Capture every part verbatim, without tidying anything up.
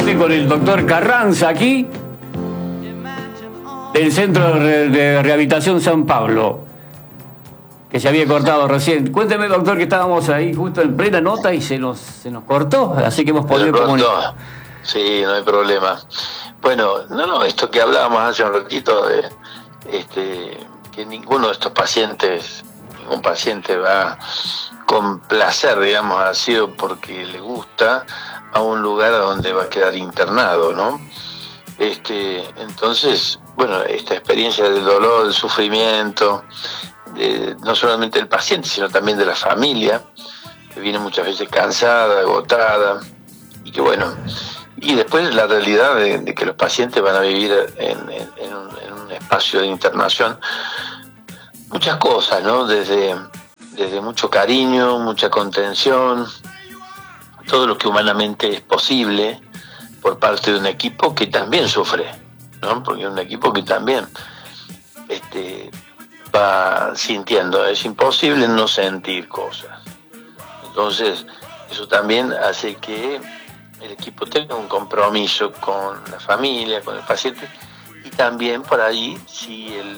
nuevamente con el doctor Carranza aquí, del Centro de Rehabilitación San Pablo, que se había cortado recién. Cuénteme, doctor, que estábamos ahí justo en plena nota y se nos, se nos cortó, así que hemos podido comunicar. Sí, no hay problema. Bueno, no, no, esto que hablábamos hace un ratito, de, este, que ninguno de estos pacientes, ningún paciente va con placer, digamos, ha sido porque le gusta a un lugar donde va a quedar internado, ¿no? Este, entonces, bueno, esta experiencia del dolor, del sufrimiento, de, no solamente del paciente, sino también de la familia, que viene muchas veces cansada, agotada, y que bueno, y después la realidad de, de que los pacientes van a vivir en, en, en, un, en un espacio de internación, muchas cosas, ¿no? Desde, desde mucho cariño, mucha contención, todo lo que humanamente es posible por parte de un equipo que también sufre, ¿no? Porque es un equipo que también este, va sintiendo, es imposible no sentir cosas. Entonces, eso también hace que el equipo tenga un compromiso con la familia, con el paciente, y también por ahí, si el,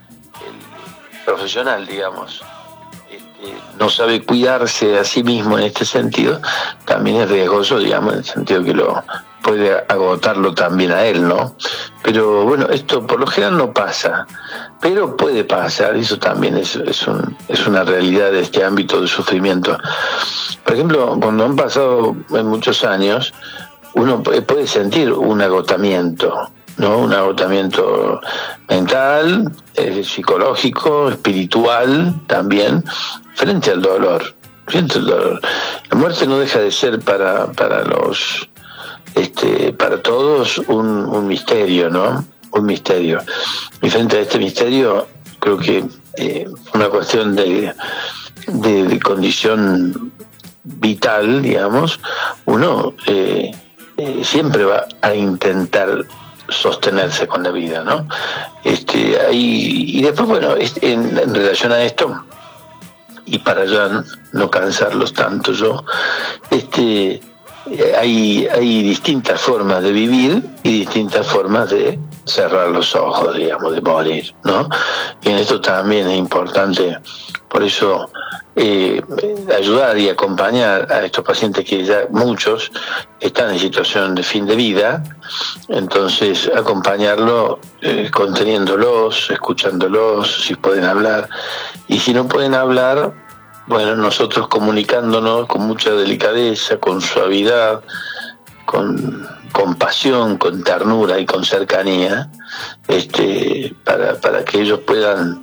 el profesional, digamos, este, no sabe cuidarse a sí mismo en este sentido, también es riesgoso, digamos, en el sentido que lo puede agotarlo también a él, ¿no? Pero bueno, esto por lo general no pasa, pero puede pasar, eso también es, es, un, es una realidad de este ámbito de sufrimiento. Por ejemplo, cuando han pasado muchos años, uno puede sentir un agotamiento, ¿no? Un agotamiento mental, eh, psicológico, espiritual también, frente al dolor, frente al dolor. La muerte no deja de ser para, para los Este, para todos un, un misterio, ¿no? Un misterio. Y frente a este misterio, creo que eh, una cuestión de, de, de condición vital, digamos, uno eh, eh, siempre va a intentar sostenerse con la vida, ¿no? Este, ahí, y después, bueno, en, en relación a esto, y para ya no cansarlos tanto yo, este Hay, hay distintas formas de vivir y distintas formas de cerrar los ojos, digamos, de morir, ¿no? Y en esto también es importante, por eso, eh, ayudar y acompañar a estos pacientes que ya muchos están en situación de fin de vida, entonces acompañarlo eh, conteniéndolos, escuchándolos, si pueden hablar, y si no pueden hablar, bueno, nosotros comunicándonos con mucha delicadeza, con suavidad, con compasión, con ternura y con cercanía, este, para, para que ellos puedan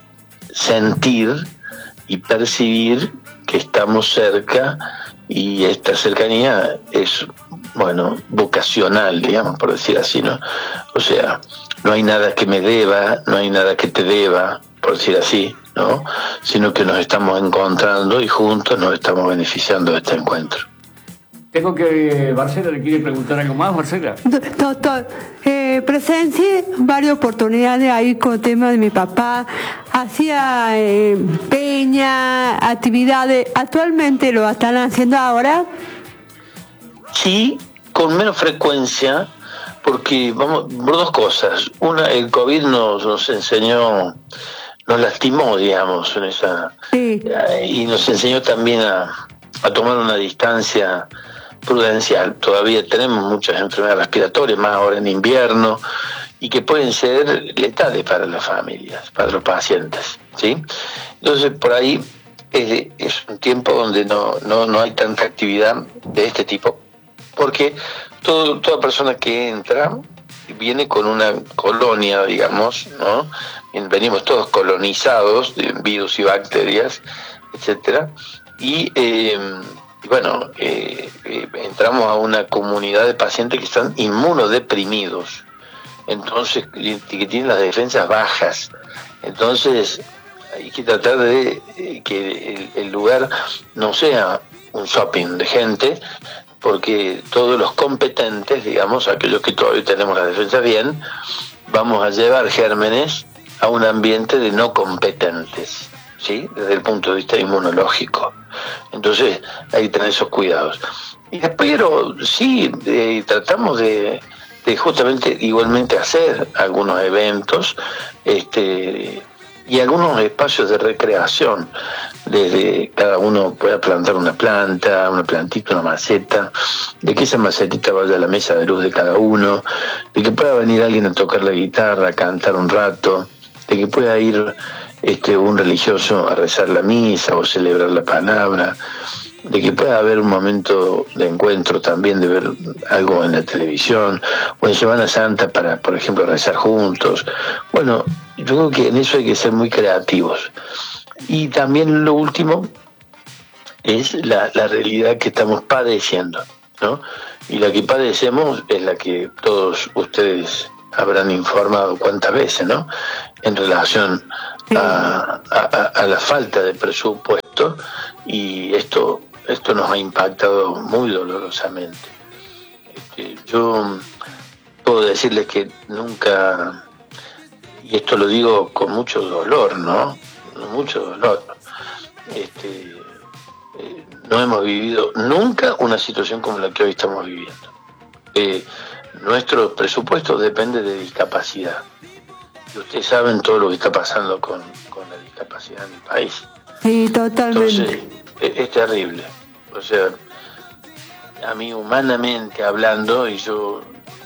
sentir y percibir que estamos cerca, y esta cercanía es, bueno, vocacional, digamos, por decir así, ¿no? O sea, no hay nada que me deba, no hay nada que te deba, por decir así, ¿no? Sino que nos estamos encontrando y juntos nos estamos beneficiando de este encuentro. Tengo que... Marcela, ¿le quiere preguntar algo más, Marcela? Doctor, eh, presencié varias oportunidades ahí con el tema de mi papá. Hacía eh, peña, actividades. ¿Actualmente lo están haciendo ahora? Sí, con menos frecuencia, porque vamos por dos cosas. Una, el COVID nos, nos enseñó, nos lastimó, digamos, en esa, sí. Y nos enseñó también a, a tomar una distancia prudencial. Todavía tenemos muchas enfermedades respiratorias, más ahora en invierno, y que pueden ser letales para las familias, para los pacientes, ¿sí? Entonces, por ahí es, es un tiempo donde no, no, no hay tanta actividad de este tipo, porque todo, toda persona que entra viene con una colonia, digamos, ¿no? Venimos todos colonizados de virus y bacterias, etcétera, y eh, Y bueno, eh, eh, entramos a una comunidad de pacientes que están inmunodeprimidos, entonces, que tienen las defensas bajas. Entonces, hay que tratar de eh, que el, el lugar no sea un shopping de gente, porque todos los competentes, digamos, aquellos que todavía tenemos las defensas bien, vamos a llevar gérmenes a un ambiente de no competentes, ¿sí? Desde el punto de vista inmunológico. Entonces hay que tener esos cuidados. Y después, pero sí, eh, tratamos de, de justamente igualmente hacer algunos eventos, este y algunos espacios de recreación, desde cada uno pueda plantar una planta, una plantita, una maceta, de que esa macetita vaya a la mesa de luz de cada uno, de que pueda venir alguien a tocar la guitarra, a cantar un rato, de que pueda ir este un religioso a rezar la misa o celebrar la palabra, de que pueda haber un momento de encuentro también, de ver algo en la televisión, o en Semana Santa para, por ejemplo, rezar juntos. Bueno, yo creo que en eso hay que ser muy creativos. Y también lo último es la, la realidad que estamos padeciendo, ¿no? Y la que padecemos es la que todos ustedes habrán informado cuántas veces, ¿no? En relación a, a, a la falta de presupuesto, y esto esto nos ha impactado muy dolorosamente. Este, yo puedo decirles que nunca, y esto lo digo con mucho dolor, ¿no? Mucho dolor. Este, eh, no hemos vivido nunca una situación como la que hoy estamos viviendo. Eh, nuestro presupuesto depende de discapacidad. Y ustedes saben todo lo que está pasando con, con la discapacidad en el país. Sí, totalmente. Entonces, es, es terrible. O sea, a mí humanamente hablando, y yo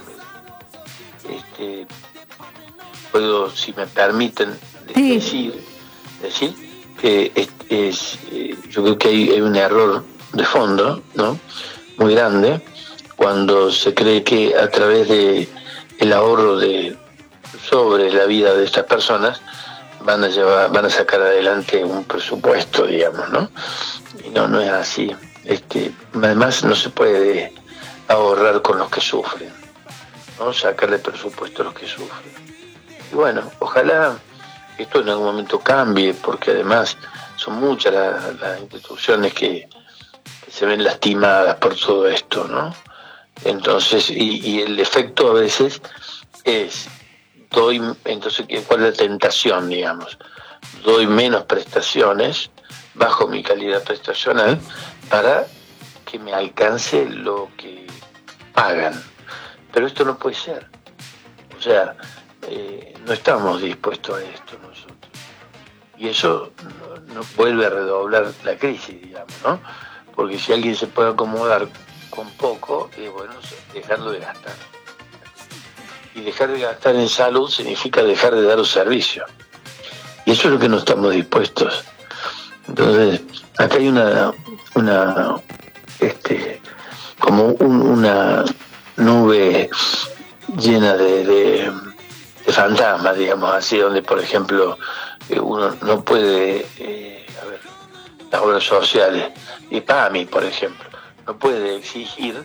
este, puedo, si me permiten, sí. decir, decir que es, es, eh, yo creo que hay, hay un error de fondo, ¿no? Muy grande, cuando se cree que a través de el ahorro de sobre la vida de estas personas van a llevar, van a sacar adelante un presupuesto, digamos, ¿no? Y no, no es así. Este, además no se puede ahorrar con los que sufren, ¿no? Sacarle presupuesto a los que sufren. Y bueno, ojalá esto en algún momento cambie, porque además son muchas las, las instituciones que, que se ven lastimadas por todo esto, ¿no? Entonces, y, y el efecto a veces es, doy, entonces, ¿cuál es la tentación, digamos? Doy menos prestaciones, bajo mi calidad prestacional, para que me alcance lo que pagan. Pero esto no puede ser. O sea, eh, no estamos dispuestos a esto nosotros. Y eso no, no vuelve a redoblar la crisis, digamos, ¿no? Porque si alguien se puede acomodar con poco, es bueno dejarlo de gastar. Y dejar de gastar en salud significa dejar de dar un servicio. Y eso es lo que no estamos dispuestos. Entonces, acá hay una, una este, como un, una nube llena de, de, de fantasmas, digamos así, donde, por ejemplo, uno no puede, eh, a ver, las obras sociales, y para mí, por ejemplo, no puede exigir,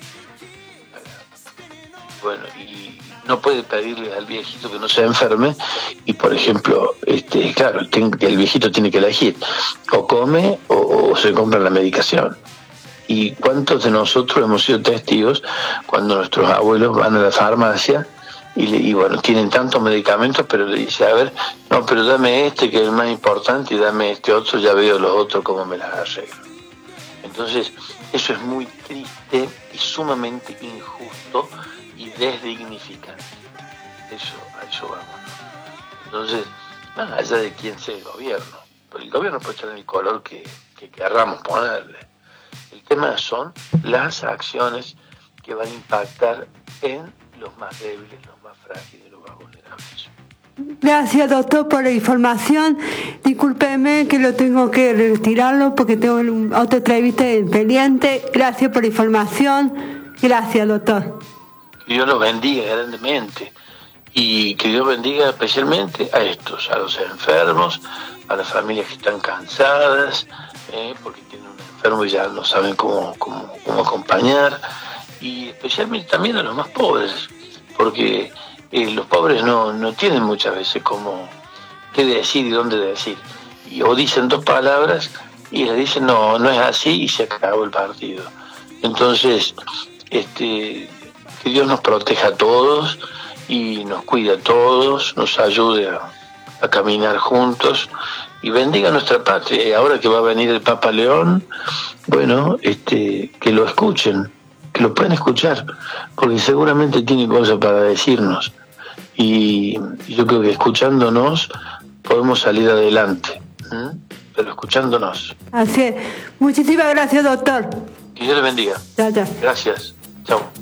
bueno, y no puede pedirle al viejito que no se enferme, y por ejemplo, este, claro, el viejito tiene que elegir, o come o, o se compra la medicación. ¿Y cuántos de nosotros hemos sido testigos cuando nuestros abuelos van a la farmacia y, le, y bueno, tienen tantos medicamentos, pero le dice, a ver, no, pero dame este que es el más importante y dame este otro, ya veo los otros cómo me las arreglo? Entonces, eso es muy triste y sumamente injusto y desdignificante. Eso, a eso vamos. Entonces, más allá de quién sea el gobierno, pero el gobierno puede tener el color que, que querramos ponerle. El tema son las acciones que van a impactar en los más débiles, los más frágiles, los más vulnerables. Gracias, doctor, por la información. Discúlpeme que lo tengo que retirarlo porque tengo otra entrevista pendiente. Gracias por la información. Gracias, doctor. Que Dios los bendiga grandemente y que Dios bendiga especialmente a estos, a los enfermos, a las familias que están cansadas, eh, porque tienen un enfermo y ya no saben cómo, cómo, cómo acompañar, y especialmente también a los más pobres, porque eh, los pobres no, no tienen muchas veces cómo, qué decir y dónde decir, y, o dicen dos palabras y les dicen no, no es así y se acabó el partido. Entonces, este, que Dios nos proteja a todos y nos cuide a todos, nos ayude a, a caminar juntos y bendiga nuestra patria. Y ahora que va a venir el Papa León, bueno, este, que lo escuchen, que lo pueden escuchar, porque seguramente tiene cosas para decirnos. Y yo creo que escuchándonos podemos salir adelante, ¿eh? Pero escuchándonos. Así es. Muchísimas gracias, doctor. Que Dios le bendiga. Chao, chao. Gracias. Chao.